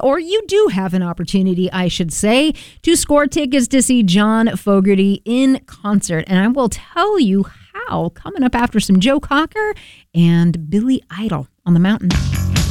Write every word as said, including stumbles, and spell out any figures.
or you do have an opportunity, I should say, to score tickets to see John Fogerty in concert. And I will tell you how coming up after some Joe Cocker and Billy Idol on the Mountain.